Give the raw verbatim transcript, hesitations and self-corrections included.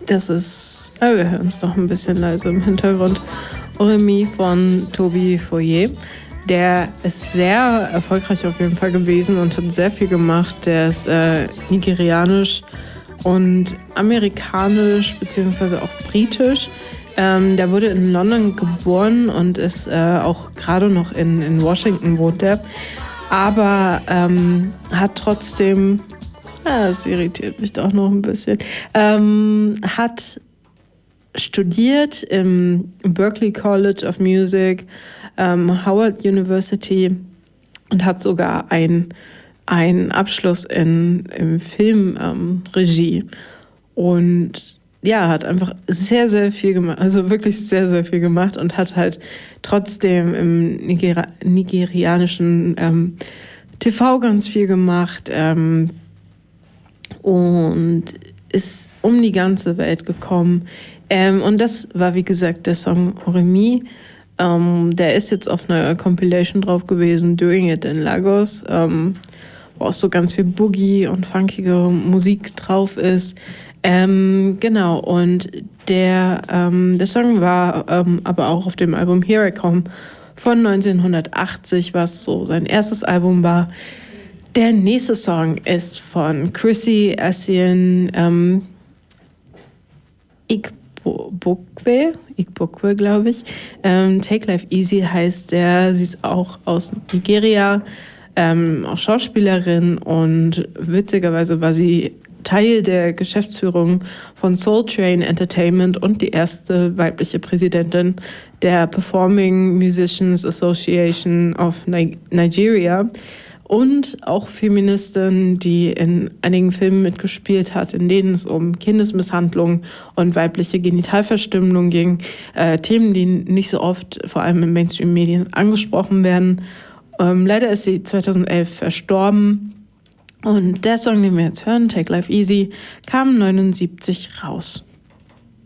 Das ist, oh, wir hören es doch ein bisschen leise im Hintergrund. Oremi von Tobi Foyer. Der ist sehr erfolgreich auf jeden Fall gewesen und hat sehr viel gemacht. Der ist äh, nigerianisch und amerikanisch beziehungsweise auch britisch. Ähm, der wurde in London geboren und ist äh, auch gerade noch in, in Washington wohnt er. Aber ähm, hat trotzdem, ja, das irritiert mich doch noch ein bisschen, ähm, hat studiert im Berklee College of Music, ähm, Howard University und hat sogar ein einen Abschluss in, in Filmregie ähm, und ja, hat einfach sehr, sehr viel gemacht, also wirklich sehr, sehr viel gemacht und hat halt trotzdem im Niger- nigerianischen ähm, T V ganz viel gemacht ähm, und ist um die ganze Welt gekommen. Ähm, und das war, wie gesagt, der Song Oremi. Ähm, der ist jetzt auf einer Compilation drauf gewesen, Doing It in Lagos, ähm, wo auch so ganz viel Boogie und funkige Musik drauf ist. Ähm, genau, und der, ähm, der Song war ähm, aber auch auf dem Album Here I Come von neunzehnhundertachtzig, was so sein erstes Album war. Der nächste Song ist von Chrissy Essien ähm, Igbokwe, Igbokwe, glaube ich. Ähm, Take Life Easy heißt der. Sie ist auch aus Nigeria, ähm, auch Schauspielerin und witzigerweise war sie Teil der Geschäftsführung von Soul Train Entertainment und die erste weibliche Präsidentin der Performing Musicians Association of Ni- Nigeria und auch Feministin, die in einigen Filmen mitgespielt hat, in denen es um Kindesmisshandlung und weibliche Genitalverstümmelung ging. Äh, Themen, die nicht so oft, vor allem in Mainstream-Medien, angesprochen werden. Ähm, leider ist sie zweitausendelf verstorben. Und der Song, den wir jetzt hören, Take Life Easy, kam neunundsiebzig raus.